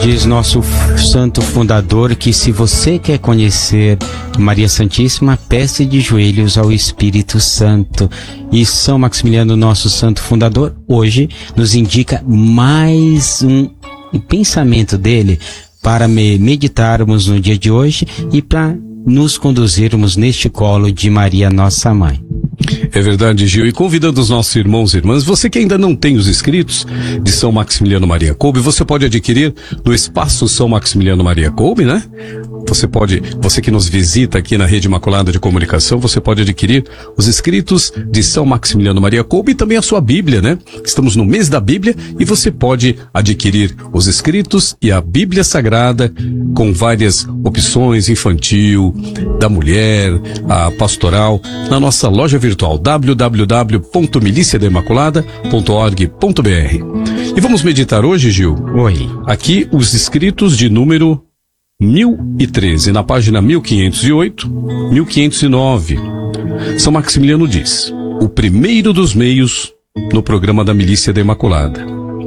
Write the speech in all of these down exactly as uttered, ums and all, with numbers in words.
Diz nosso santo fundador que se você quer conhecer Maria Santíssima, peça de joelhos ao Espírito Santo. E São Maximiliano, nosso santo fundador, hoje nos indica mais um, um pensamento dele para meditarmos no dia de hoje e para nos conduzirmos neste colo de Maria, nossa mãe. É verdade, Gil. E convidando os nossos irmãos e irmãs, você que ainda não tem os escritos de São Maximiliano Maria Kolbe, você pode adquirir no Espaço São Maximiliano Maria Kolbe, né? Você pode, você que nos visita aqui na Rede Imaculada de Comunicação, você pode adquirir os escritos de São Maximiliano Maria Kolbe e também a sua Bíblia, né? Estamos no mês da Bíblia e você pode adquirir os escritos e a Bíblia Sagrada com várias opções, infantil, da mulher, a pastoral, na nossa loja virtual w w w ponto milícia da imaculada ponto org ponto b r. E vamos meditar hoje, Gil? Oi. Aqui os escritos de número mil e treze, na página mil quinhentos e oito, mil quinhentos e nove. São Maximiliano diz: o primeiro dos meios no programa da Milícia da Imaculada.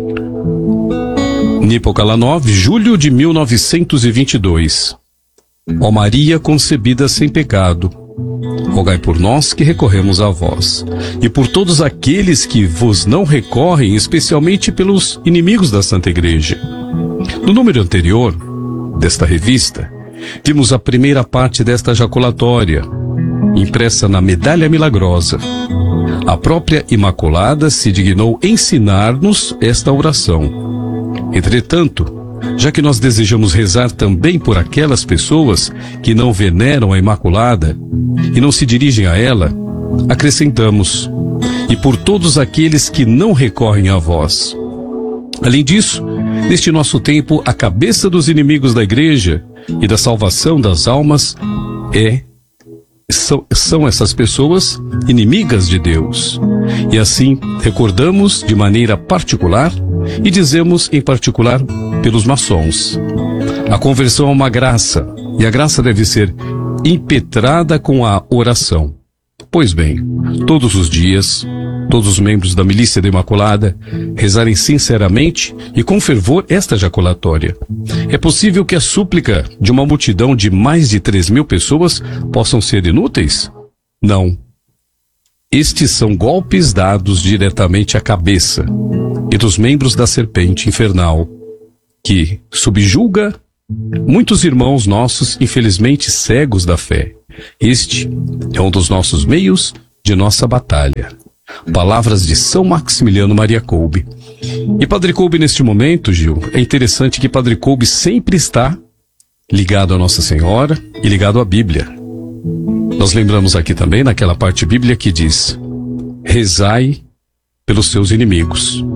Nipocalanov, julho de mil novecentos e vinte e dois. Ó Maria concebida sem pecado, rogai por nós que recorremos a vós, e por todos aqueles que vos não recorrem, especialmente pelos inimigos da Santa Igreja. No número anterior desta revista, vimos a primeira parte desta jaculatória, impressa na Medalha Milagrosa. A própria Imaculada se dignou ensinar-nos esta oração. Entretanto, já que nós desejamos rezar também por aquelas pessoas que não veneram a Imaculada e não se dirigem a ela, acrescentamos: e por todos aqueles que não recorrem a vós. Além disso, neste nosso tempo, a cabeça dos inimigos da Igreja e da salvação das almas é, são, são essas pessoas inimigas de Deus. E assim, recordamos de maneira particular e dizemos em particular pelos maçons. A conversão é uma graça, e a graça deve ser impetrada com a oração. Pois bem, todos os dias, todos os membros da Milícia da Imaculada rezarem sinceramente e com fervor esta jaculatória. É possível que a súplica de uma multidão de mais de três mil pessoas possam ser inúteis? Não. Estes são golpes dados diretamente à cabeça e dos membros da serpente infernal, que subjuga muitos irmãos nossos, infelizmente cegos da fé. Este é um dos nossos meios de nossa batalha. Palavras de São Maximiliano Maria Kolbe. E Padre Kolbe, neste momento, Gil, é interessante que Padre Kolbe sempre está ligado a Nossa Senhora e ligado à Bíblia. Nós lembramos aqui também naquela parte bíblica que diz: rezai pelos seus inimigos,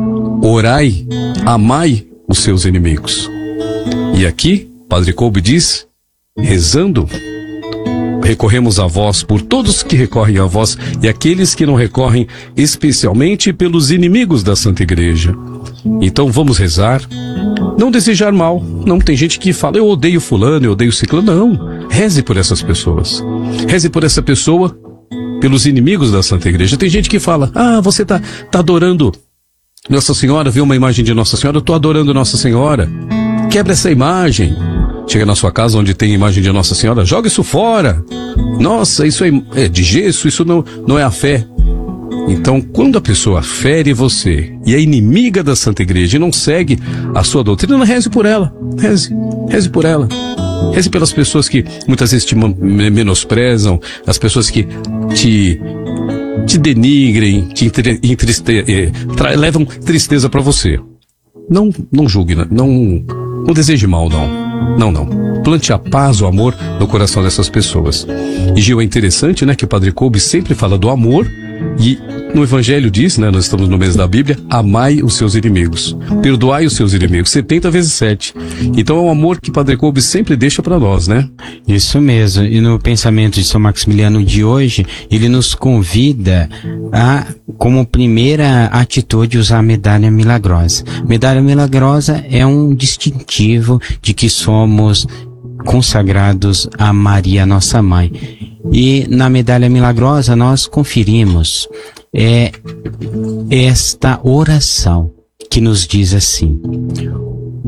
orai, amai os seus inimigos. E aqui, Padre Kolbe diz: rezando, recorremos a vós por todos que recorrem a vós e aqueles que não recorrem, especialmente pelos inimigos da Santa Igreja. Então vamos rezar, não desejar mal. Não tem gente que fala: eu odeio fulano, eu odeio ciclano. Não, reze por essas pessoas. Reze por essa pessoa, pelos inimigos da Santa Igreja. Tem gente que fala: ah, você tá, tá adorando Nossa Senhora, viu uma imagem de Nossa Senhora, eu tô adorando Nossa Senhora. Quebra essa imagem. Chega na sua casa onde tem imagem de Nossa Senhora, joga isso fora. Nossa, isso é, é de gesso, isso não, não é a fé. Então, quando a pessoa fere você e é inimiga da Santa Igreja e não segue a sua doutrina, reze por ela. Reze, reze por ela. Reze pelas pessoas que muitas vezes te menosprezam, as pessoas que te, te denigrem, te entriste, eh, tra, levam tristeza para você. Não, não julgue, não, não deseje mal, não. Não, não. Plante a paz, o amor no coração dessas pessoas. E, Gil, é interessante, né, que o Padre Kolbe sempre fala do amor e no Evangelho diz, né, nós estamos no mês da Bíblia: amai os seus inimigos, perdoai os seus inimigos, setenta vezes sete. Então é um amor que Padre Kolbe sempre deixa para nós, né? Isso mesmo. E no pensamento de São Maximiliano de hoje, ele nos convida a, como primeira atitude, usar a medalha milagrosa. Medalha milagrosa é um distintivo de que somos consagrados a Maria, nossa mãe. E na medalha milagrosa nós conferimos é, esta oração que nos diz assim: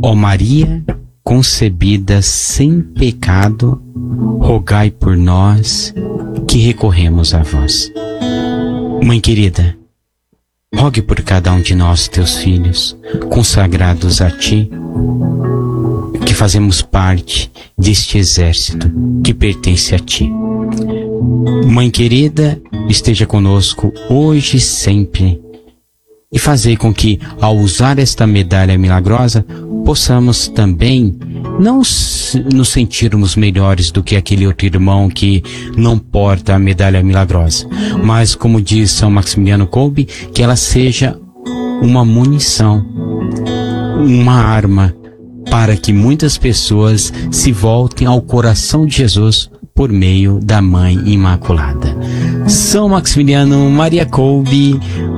Ó Maria, concebida sem pecado, rogai por nós que recorremos a vós. Mãe querida, rogue por cada um de nós, teus filhos, consagrados a ti, que fazemos parte deste exército que pertence a ti. Mãe querida, esteja conosco hoje e sempre, e fazei com que, ao usar esta medalha milagrosa, possamos também não nos sentirmos melhores do que aquele outro irmão que não porta a medalha milagrosa, mas, como diz São Maximiliano Kolbe, que ela seja uma munição, uma arma, para que muitas pessoas se voltem ao coração de Jesus por meio da Mãe Imaculada. São Maximiliano Maria Kolbe,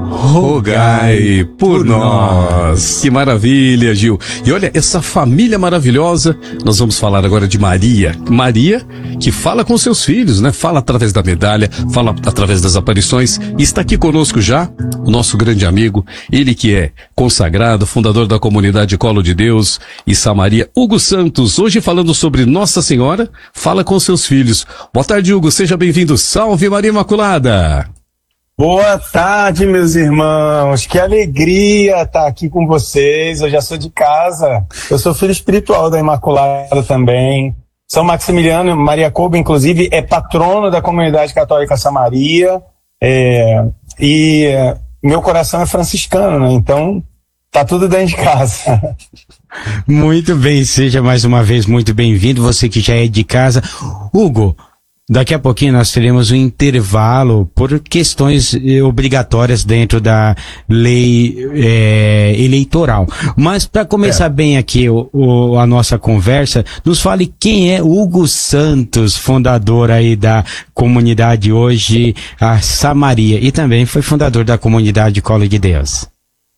rogai por nós. Que maravilha, Gil. E olha, essa família maravilhosa, nós vamos falar agora de Maria. Maria, que fala com seus filhos, né? Fala através da medalha, fala através das aparições. E está aqui conosco já o nosso grande amigo, ele que é consagrado, fundador da comunidade Colo de Deus e Samaria, Hugo Santos. Hoje falando sobre Nossa Senhora, fala com seus filhos. Boa tarde, Hugo. Seja bem-vindo. Salve, Maria Imaculada. Boa tarde, meus irmãos. Que alegria estar aqui com vocês. Eu já sou de casa. Eu sou filho espiritual da Imaculada também. São Maximiliano Maria Kolbe, inclusive, é patrono da comunidade católica Samaria. É, e é, meu coração é franciscano, né? Então, tá tudo dentro de casa. Muito bem, seja mais uma vez muito bem-vindo, você que já é de casa. Hugo, daqui a pouquinho nós teremos um intervalo por questões eh, obrigatórias dentro da lei eh, eleitoral. Mas para começar é. bem aqui o, o, a nossa conversa, nos fale quem é Hugo Santos, fundador aí da comunidade hoje, a Samaria, e também foi fundador da comunidade Colo de Deus.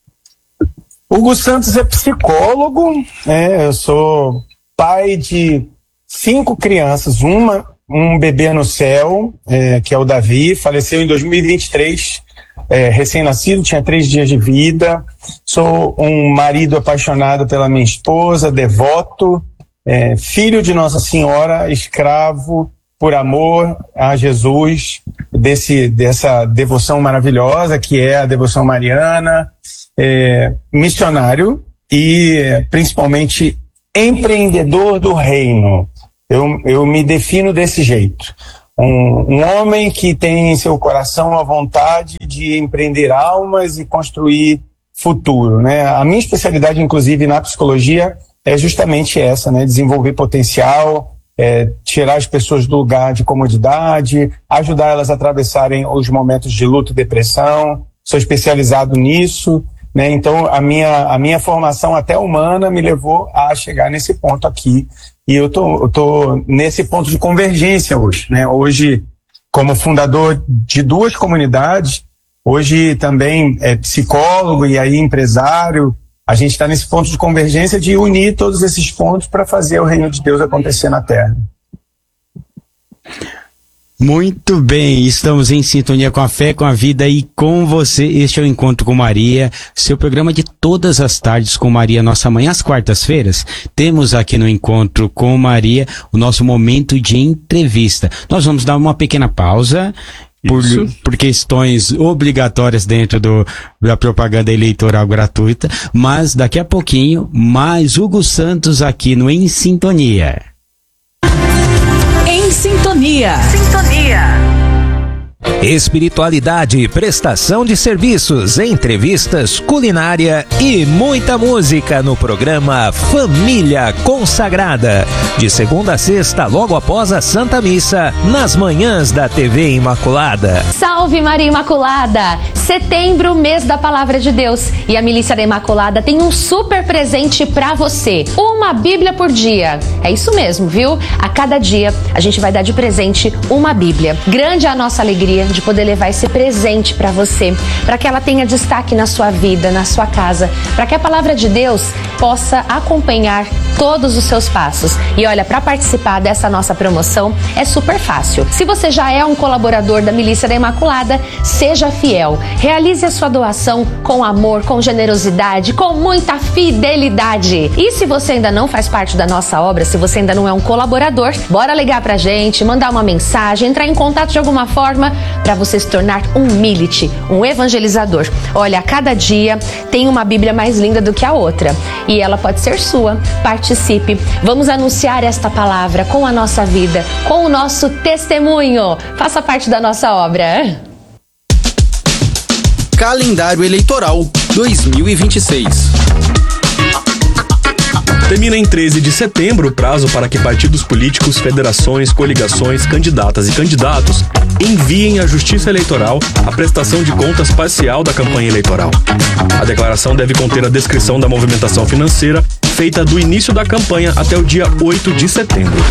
Hugo Santos é psicólogo, né? Eu sou pai de cinco crianças, uma, um bebê no céu, é, que é o Davi, faleceu em dois mil e vinte e três, é, recém-nascido, tinha três dias de vida. Sou um marido apaixonado pela minha esposa, devoto, é, filho de Nossa Senhora, escravo por amor a Jesus, desse, dessa devoção maravilhosa que é a devoção mariana. É, missionário e principalmente empreendedor do reino. Eu, eu me defino desse jeito. Um, um homem que tem em seu coração a vontade de empreender almas e construir futuro, né? A minha especialidade, inclusive, na psicologia é justamente essa, né? Desenvolver potencial, é, tirar as pessoas do lugar de comodidade, ajudar elas a atravessarem os momentos de luto e depressão. Sou especializado nisso. Né? Então, a minha, a minha formação até humana me levou a chegar nesse ponto aqui. E eu tô, eu tô nesse ponto de convergência hoje. Né? Hoje, como fundador de duas comunidades, hoje também é psicólogo e aí empresário, a gente está nesse ponto de convergência de unir todos esses pontos para fazer o reino de Deus acontecer na Terra. Muito bem, estamos em sintonia com a fé, com a vida e com você. Este é o Encontro com Maria, seu programa de todas as tardes com Maria, nossa mãe. Às quartas-feiras, temos aqui no Encontro com Maria o nosso momento de entrevista. Nós vamos dar uma pequena pausa por, por questões obrigatórias dentro do, da propaganda eleitoral gratuita, mas daqui a pouquinho, mais Hugo Santos aqui no Em Sintonia. Em Sintonia. Sintonia. Espiritualidade, prestação de serviços, entrevistas, culinária e muita música no programa Família Consagrada. De segunda a sexta, logo após a Santa Missa, nas manhãs da T V Imaculada. Salve Maria Imaculada! Setembro, mês da Palavra de Deus. E a Milícia da Imaculada tem um super presente pra você. Uma Bíblia por dia. É isso mesmo, viu? A cada dia a gente vai dar de presente uma Bíblia. Grande é a nossa alegria de poder levar esse presente para você, para que ela tenha destaque na sua vida, na sua casa, para que a palavra de Deus possa acompanhar todos os seus passos. E olha, para participar dessa nossa promoção é super fácil. Se você já é um colaborador da Milícia da Imaculada, seja fiel. Realize a sua doação com amor, com generosidade, com muita fidelidade. E se você ainda não faz parte da nossa obra, se você ainda não é um colaborador, bora ligar pra gente, mandar uma mensagem, entrar em contato de alguma forma para você se tornar um milite, um evangelizador. Olha, a cada dia tem uma Bíblia mais linda do que a outra e ela pode ser sua. Participe. Vamos anunciar esta palavra com a nossa vida, com o nosso testemunho. Faça parte da nossa obra. Calendário Eleitoral dois mil e vinte e seis. Termina em treze de setembro o prazo para que partidos políticos, federações, coligações, candidatas e candidatos enviem à Justiça Eleitoral a prestação de contas parcial da campanha eleitoral. A declaração deve conter a descrição da movimentação financeira feita do início da campanha até o dia oito de setembro.